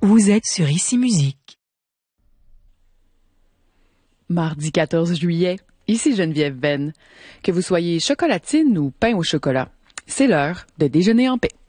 Vous êtes sur Ici Musique. Mardi 14 juillet, ici Geneviève Venn. Que vous soyez chocolatine ou pain au chocolat, c'est l'heure de déjeuner en paix.